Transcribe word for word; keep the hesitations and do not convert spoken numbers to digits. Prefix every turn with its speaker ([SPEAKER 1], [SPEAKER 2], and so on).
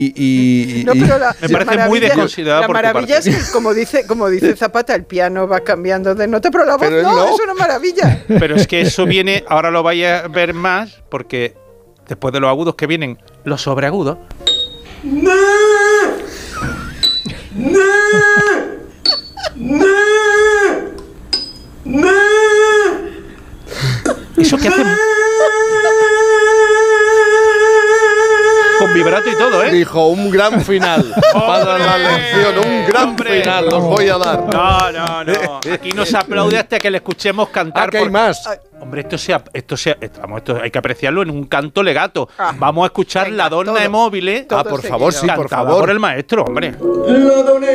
[SPEAKER 1] Y, y,
[SPEAKER 2] no, pero la,
[SPEAKER 3] me parece
[SPEAKER 2] la
[SPEAKER 3] muy desconsiderado.
[SPEAKER 2] La
[SPEAKER 3] por
[SPEAKER 2] maravilla es que, como dice, como dice Zapata, el piano va cambiando de nota, pero la voz
[SPEAKER 1] Pero
[SPEAKER 2] no,
[SPEAKER 1] no.
[SPEAKER 2] es una maravilla.
[SPEAKER 3] Pero es que eso viene, ahora lo vais a ver más, porque después de los agudos que vienen los sobreagudos. Eso que hacen con vibrato y todo, ¿eh?
[SPEAKER 1] dijo, un gran final para la lección, un gran
[SPEAKER 3] ¡Hombre!
[SPEAKER 1] final, los voy a dar.
[SPEAKER 3] No, no, no. Aquí no se aplaude hasta que le escuchemos cantar.
[SPEAKER 1] Ah, que hay
[SPEAKER 3] por-
[SPEAKER 1] más.
[SPEAKER 3] Hombre, esto sea, esto sea, vamos, esto hay que apreciarlo en un canto legato.
[SPEAKER 2] Ah,
[SPEAKER 3] Vamos a escuchar
[SPEAKER 2] venga,
[SPEAKER 3] La donna
[SPEAKER 2] todo,
[SPEAKER 3] è mobile.
[SPEAKER 2] todo
[SPEAKER 1] Ah, por
[SPEAKER 2] seguido.
[SPEAKER 1] favor, sí, por
[SPEAKER 3] cantada
[SPEAKER 1] favor.
[SPEAKER 3] por el maestro, hombre.
[SPEAKER 4] La donna